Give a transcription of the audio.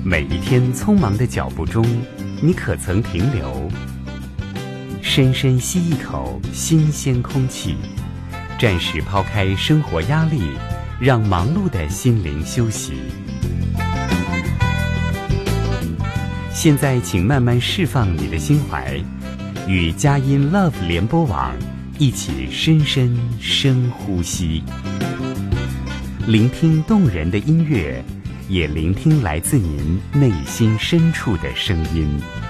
每一天匆忙的脚步中，你可曾停留，深深吸一口新鲜空气，暂时抛开生活压力，让忙碌的心灵休息。现在请慢慢释放你的心怀，与佳音 Love 联播网一起深深深呼吸，聆听动人的音乐，也聆听来自您内心深处的声音。